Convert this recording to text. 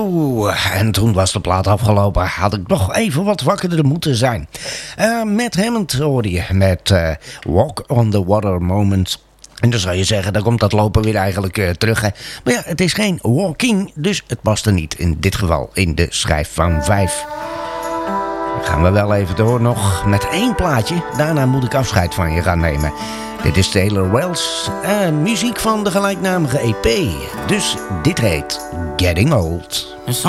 Zo, en toen was de plaat afgelopen. Had ik nog even wat wakkerder moeten zijn. Matt Hammond hoorde je met Walk on the Water Moments. En dan zou je zeggen, dan komt dat lopen weer eigenlijk terug. Hè. Maar ja, het is geen walking, dus het past er niet. In dit geval in de schijf van 5. Dan gaan we wel even door nog met 1 plaatje. Daarna moet ik afscheid van je gaan nemen. Dit is Taylor Wells, muziek van de gelijknamige EP. Dus dit heet Getting Old.